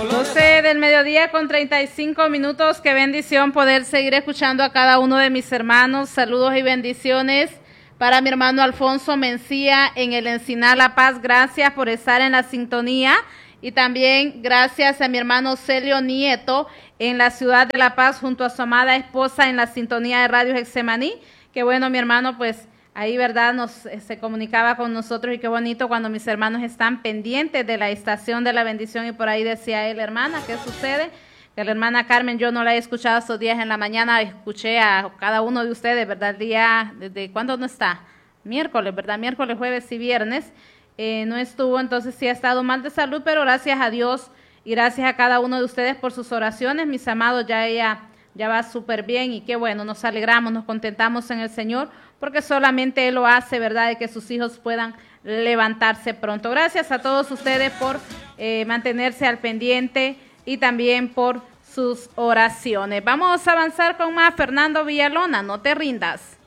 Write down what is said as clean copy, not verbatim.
12 del mediodía con 35 minutos. Qué bendición poder seguir escuchando a cada uno de mis hermanos. Saludos y bendiciones para mi hermano Alfonso Mencía en el Encinar La Paz. Gracias por estar en la sintonía. Y también gracias a mi hermano Celio Nieto en la ciudad de La Paz junto a su amada esposa en la sintonía de Radio Getsemaní. Qué bueno, mi hermano, pues ahí, ¿verdad?, se comunicaba con nosotros y qué bonito cuando mis hermanos están pendientes de la estación de la bendición. Y por ahí decía él, hermana, ¿qué sucede? Que la hermana Carmen, yo no la he escuchado estos días en la mañana, escuché a cada uno de ustedes, ¿verdad? El día, ¿desde cuándo no está? Miércoles, ¿verdad? Miércoles, jueves y viernes. No estuvo, entonces sí ha estado mal de salud, pero gracias a Dios y gracias a cada uno de ustedes por sus oraciones, mis amados, ella ya va súper bien y qué bueno, nos alegramos, nos contentamos en el Señor, porque solamente Él lo hace, ¿verdad?, de que sus hijos puedan levantarse pronto. Gracias a todos ustedes por mantenerse al pendiente y también por sus oraciones. Vamos a avanzar con más. Fernando Villalona, no te rindas.